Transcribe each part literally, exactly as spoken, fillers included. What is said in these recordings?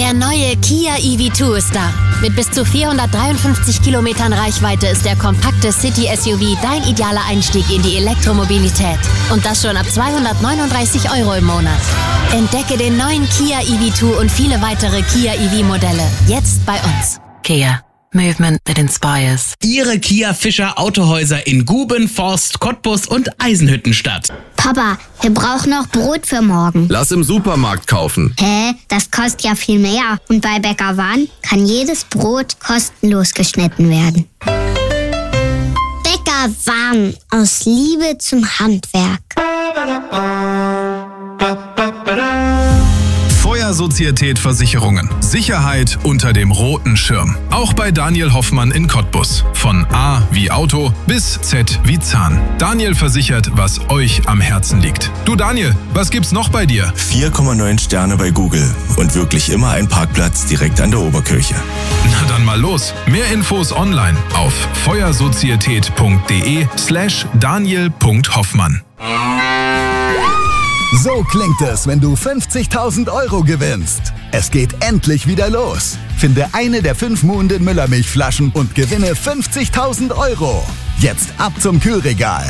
Der neue Kia E V zwei ist da. Mit bis zu vierhundertdreiundfünfzig Kilometern Reichweite ist der kompakte City-S U V dein idealer Einstieg in die Elektromobilität. Und das schon ab zweihundertneununddreißig Euro im Monat. Entdecke den neuen Kia E V zwei und viele weitere Kia E V-Modelle jetzt bei uns. Kia. Movement that inspires. Ihre Kia Fischer Autohäuser in Guben, Forst, Cottbus und Eisenhüttenstadt. Papa, wir brauchen noch Brot für morgen. Lass im Supermarkt kaufen. Hä? Das kostet ja viel mehr. Und bei Bäcker Wahn kann jedes Brot kostenlos geschnitten werden. Bäcker Wahn. Aus Liebe zum Handwerk. Feuersozietät Versicherungen. Sicherheit unter dem roten Schirm. Auch bei Daniel Hoffmann in Cottbus. Von A wie Auto bis Z wie Zahn. Daniel versichert, was euch am Herzen liegt. Du Daniel, was gibt's noch bei dir? vier Komma neun Sterne bei Google und wirklich immer ein Parkplatz direkt an der Oberkirche. Na dann mal los. Mehr Infos online auf feuersozietät.de slash daniel.hoffmann. So klingt es, wenn du fünfzigtausend Euro gewinnst. Es geht endlich wieder los. Finde eine der fünf Muhnden Müllermilchflaschen und gewinne fünfzigtausend Euro. Jetzt ab zum Kühlregal.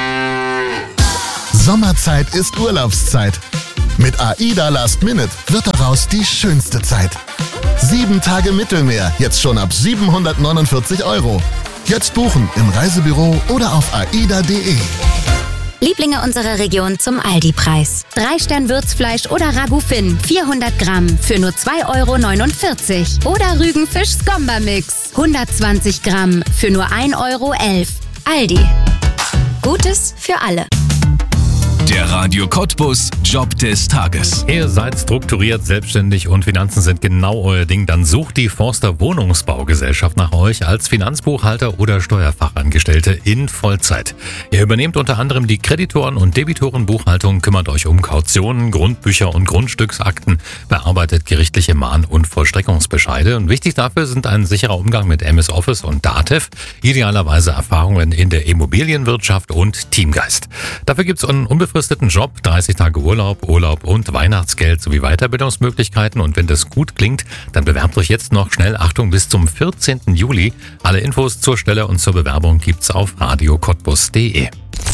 Sommerzeit ist Urlaubszeit. Mit AIDA Last Minute wird daraus die schönste Zeit. Sieben Tage Mittelmeer, jetzt schon ab siebenhundertneunundvierzig Euro. Jetzt buchen im Reisebüro oder auf aida punkt de. Lieblinge unserer Region zum Aldi-Preis. Drei-Stern-Würzfleisch oder Ragout Finn, vierhundert Gramm für nur zwei Euro neunundvierzig. Oder Rügenfisch-Skomba-Mix, hundertzwanzig Gramm für nur ein Euro elf. Aldi. Gutes für alle. Der Radio Cottbus Job des Tages. Ihr seid strukturiert, selbstständig und Finanzen sind genau euer Ding. Dann sucht die Forster Wohnungsbaugesellschaft nach euch als Finanzbuchhalter oder Steuerfachangestellte in Vollzeit. Ihr übernehmt unter anderem die Kreditoren- und Debitorenbuchhaltung, kümmert euch um Kautionen, Grundbücher und Grundstücksakten, bearbeitet gerichtliche Mahn- und Vollstreckungsbescheide. Und wichtig dafür sind ein sicherer Umgang mit M S Office und Datev, idealerweise Erfahrungen in der Immobilienwirtschaft und Teamgeist. Dafür gibt es einen unbefristeten Job, dreißig Tage Urlaub, Urlaub und Weihnachtsgeld sowie Weiterbildungsmöglichkeiten. Und wenn das gut klingt, dann bewerbt euch jetzt noch schnell. Achtung, bis zum vierzehnten Juli. Alle Infos zur Stelle und zur Bewerbung gibt's auf radio cottbus punkt de.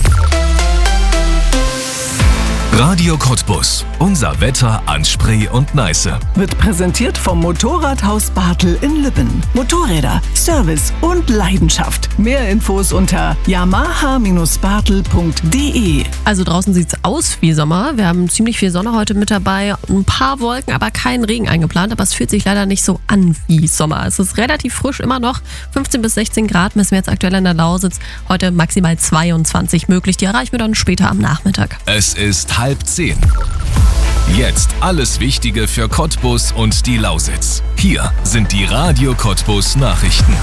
Radio Cottbus. Unser Wetter an Spree und Neiße. Wird präsentiert vom Motorradhaus Bartel in Lübben. Motorräder, Service und Leidenschaft. Mehr Infos unter yamaha bartel punkt de. Also draußen sieht's aus wie Sommer. Wir haben ziemlich viel Sonne heute mit dabei. Ein paar Wolken, aber keinen Regen eingeplant. Aber es fühlt sich leider nicht so an wie Sommer. Es ist relativ frisch immer noch. fünfzehn bis sechzehn Grad messen wir jetzt aktuell in der Lausitz. Heute maximal zweiundzwanzig möglich. Die erreichen wir dann später am Nachmittag. Es ist halb zehn. Jetzt alles Wichtige für Cottbus und die Lausitz. Hier sind die Radio Cottbus Nachrichten.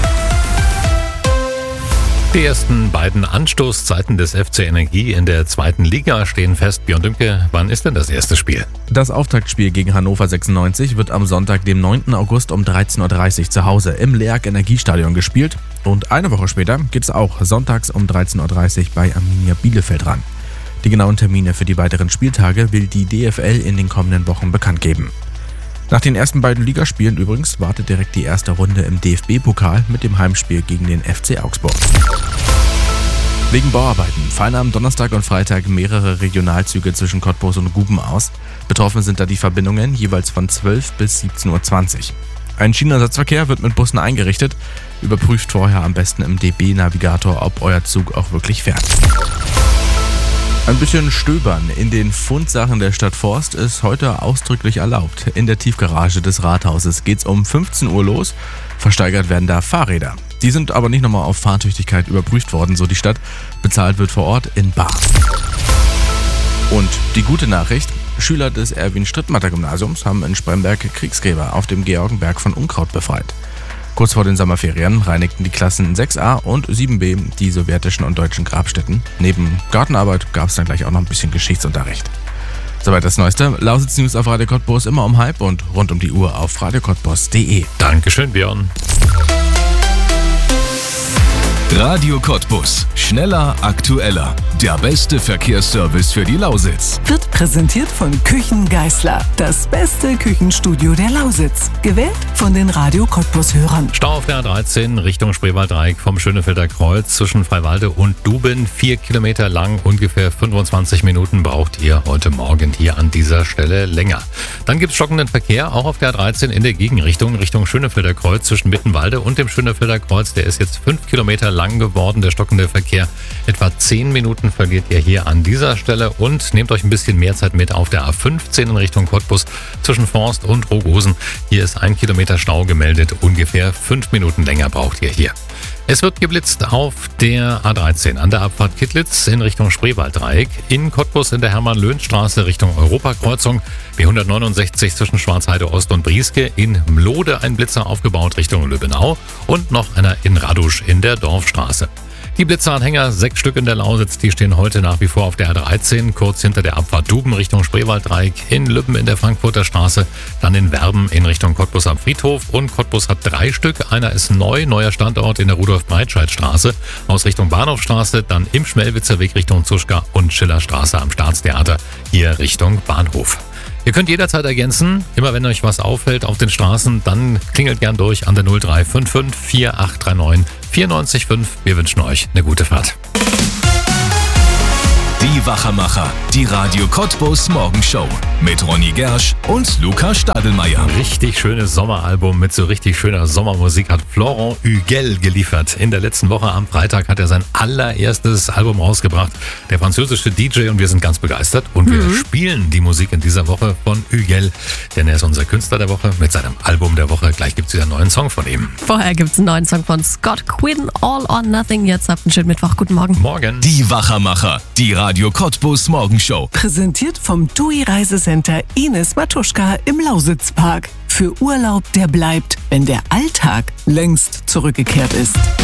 Die ersten beiden Anstoßzeiten des F C Energie in der zweiten Liga stehen fest. Björn Dümke, wann ist denn das erste Spiel? Das Auftaktspiel gegen Hannover sechsundneunzig wird am Sonntag, dem neunten August um dreizehn Uhr dreißig zu Hause im LEAG Energiestadion gespielt. Und eine Woche später geht es auch sonntags um dreizehn Uhr dreißig bei Arminia Bielefeld ran. Die genauen Termine für die weiteren Spieltage will die D F L in den kommenden Wochen bekannt geben. Nach den ersten beiden Ligaspielen übrigens wartet direkt die erste Runde im D F B-Pokal mit dem Heimspiel gegen den F C Augsburg. Wegen Bauarbeiten fallen am Donnerstag und Freitag mehrere Regionalzüge zwischen Cottbus und Guben aus. Betroffen sind da die Verbindungen jeweils von zwölf bis siebzehn Uhr zwanzig. Ein Schienenersatzverkehr wird mit Bussen eingerichtet. Überprüft vorher am besten im D B-Navigator, ob euer Zug auch wirklich fährt. Ein bisschen stöbern in den Fundsachen der Stadt Forst ist heute ausdrücklich erlaubt. In der Tiefgarage des Rathauses geht's um fünfzehn Uhr los. Versteigert werden da Fahrräder. Die sind aber nicht nochmal auf Fahrtüchtigkeit überprüft worden, so die Stadt. Bezahlt wird vor Ort in bar. Und die gute Nachricht: Schüler des Erwin-Strittmatter-Gymnasiums haben in Spremberg Kriegsgräber auf dem Georgenberg von Unkraut befreit. Kurz vor den Sommerferien reinigten die Klassen sechs a und sieben b die sowjetischen und deutschen Grabstätten. Neben Gartenarbeit gab es dann gleich auch noch ein bisschen Geschichtsunterricht. Soweit das Neueste. Lausitz News auf Radio Cottbus immer um halb und rund um die Uhr auf radio cottbus punkt de. Dankeschön, Björn. Radio Cottbus. Schneller, aktueller. Der beste Verkehrsservice für die Lausitz. Wird präsentiert von Küchen Geisler. Das beste Küchenstudio der Lausitz. Gewählt von den Radio Cottbus-Hörern. Stau auf der A dreizehn Richtung Spreewalddreieck vom Schönefelder Kreuz zwischen Freiwalde und Duben. Vier Kilometer lang, ungefähr fünfundzwanzig Minuten braucht ihr heute Morgen hier an dieser Stelle länger. Dann gibt es stockenden Verkehr, auch auf der A dreizehn in der Gegenrichtung, Richtung Schönefelder Kreuz zwischen Mittenwalde und dem Schönefelder Kreuz. Der ist jetzt fünf Kilometer lang geworden, der stockende Verkehr. Etwa zehn Minuten verliert ihr hier an dieser Stelle und nehmt euch ein bisschen mehr Zeit mit auf der A fünfzehn in Richtung Cottbus zwischen Forst und Rogosen. Hier ist ein Kilometer Stau gemeldet, ungefähr fünf Minuten länger braucht ihr hier. Es wird geblitzt auf der A dreizehn an der Abfahrt Kittlitz in Richtung Spreewalddreieck, in Cottbus in der Hermann-Löhn-Straße Richtung Europakreuzung, B hundertneunundsechzig zwischen Schwarzheide Ost und Brieske, in Mlode ein Blitzer aufgebaut Richtung Lübbenau und noch einer in Radusch in der Dorfstraße. Die Blitzeranhänger, sechs Stück in der Lausitz, die stehen heute nach wie vor auf der A dreizehn, kurz hinter der Abfahrt Duben Richtung Spreewalddreieck, in Lübben in der Frankfurter Straße, dann in Werben in Richtung Cottbus am Friedhof und Cottbus hat drei Stück. Einer ist neu, neuer Standort in der Rudolf-Breitscheid-Straße, aus Richtung Bahnhofstraße, dann im Schmelwitzer Weg Richtung Zuschka und Schillerstraße am Staatstheater, hier Richtung Bahnhof. Ihr könnt jederzeit ergänzen, immer wenn euch was auffällt auf den Straßen, dann klingelt gern durch an der null drei fünf fünf vier acht drei neun vier neun fünf. Wir wünschen euch eine gute Fahrt. Die Wachermacher, die Radio Cottbus Morgenshow mit Ronny Gersch und Luca Stadelmeier. Richtig schönes Sommeralbum mit so richtig schöner Sommermusik hat Florent Huguel geliefert. In der letzten Woche am Freitag hat er sein allererstes Album rausgebracht, der französische D J, und wir sind ganz begeistert und mhm. wir spielen die Musik in dieser Woche von Huguel, denn er ist unser Künstler der Woche mit seinem Album der Woche. Gleich gibt es wieder einen neuen Song von ihm. Vorher gibt es einen neuen Song von Scott Quinn, All or Nothing. Jetzt habt einen schönen Mittwoch. Guten Morgen. Morgen. Die Wachermacher, die Radio Radio Cottbus Morgenshow. Präsentiert vom T U I Reisecenter Ines Matuschka im Lausitzpark. Für Urlaub, der bleibt, wenn der Alltag längst zurückgekehrt ist.